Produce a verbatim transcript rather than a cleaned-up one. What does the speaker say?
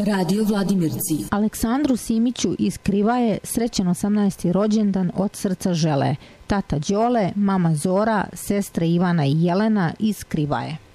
Radio Vladimirci. Aleksandru Simiću iz Krivaje srećen osamnaesti rođendan od srca žele. Tata Đole, mama Zora, sestre Ivana i Jelena iz Krivaje.